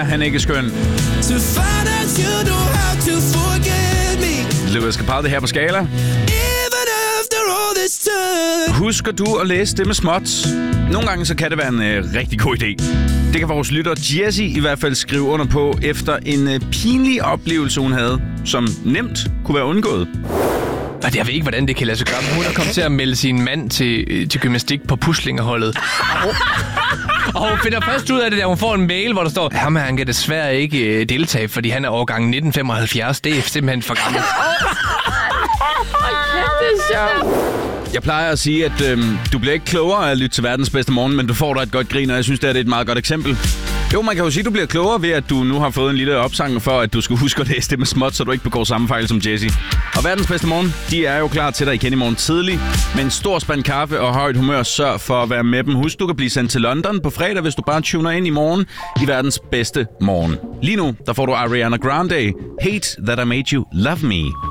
er han ikke skøn. Lewis Capaldi her på Skala. Husker du at læse det med småt? Nogle gange så kan det være en rigtig god idé. Det kan vores lytter Jessie i hvert fald skrive under på efter en pinlig oplevelse, hun havde, som nemt kunne være undgået. Og jeg ved ikke, hvordan det kan lade sig gøre. Hun er kommet til at melde sin mand til gymnastik på puslingerholdet. Og hun finder først ud af det, da hun får en mail, hvor der står, ham her, han kan desværre ikke deltage, fordi han er årgang 1975. Det er simpelthen for gammelt. Det er sjovt. Jeg plejer at sige, at du bliver ikke klogere af at lytte til verdens bedste morgen, men du får dig et godt grin, og jeg synes, det er et meget godt eksempel. Jo, man kan jo sige, at du bliver klogere ved, at du nu har fået en lille opsang for, at du skal huske at læse det med småt, så du ikke begår samme fejl som Jessie. Og verdens bedste morgen, de er jo klar til dig igen i morgen tidlig, med en stor spand kaffe og højt humør. Sørg for at være med dem. Husk, du kan blive sendt til London på fredag, hvis du bare tuner ind i morgen i verdens bedste morgen. Lige nu, der får du Ariana Grande, Hate That I Made You Love Me.